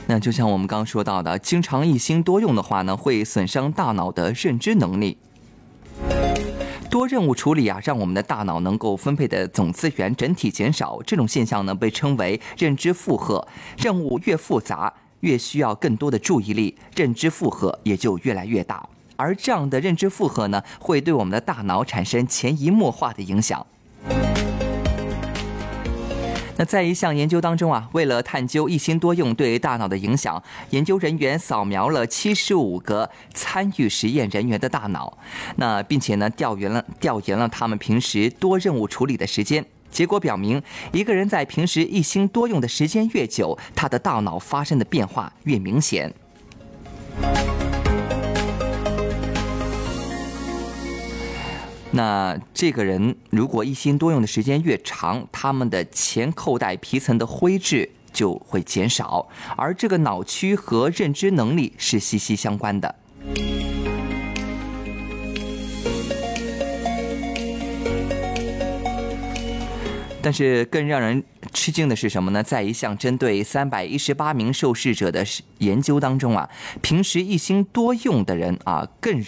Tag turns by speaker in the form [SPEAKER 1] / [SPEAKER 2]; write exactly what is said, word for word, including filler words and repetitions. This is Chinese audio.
[SPEAKER 1] 那就像我们刚刚说到的，经常一心多用的话呢，会损伤大脑的认知能力。多任务处理啊，让我们的大脑能够分配的总资源整体减少，这种现象呢被称为认知负荷。任务越复杂，越需要更多的注意力，认知负荷也就越来越大。而这样的认知负荷呢，会对我们的大脑产生潜移默化的影响。那在一项研究当中啊，为了探究一心多用对大脑的影响，研究人员扫描了七十五个参与实验人员的大脑，那并且呢调研了调研了他们平时多任务处理的时间。结果表明，一个人在平时一心多用的时间越久，他的大脑发生的变化越明显。那这个人如果一心多用的时间越长，他们的前扣带皮层的灰质就会减少，而这个脑区和认知能力是息息相关的。但是更让人吃惊的是什么呢？在一项针对三百一十八名受试者的研究当中啊，平时一心多用的人啊，更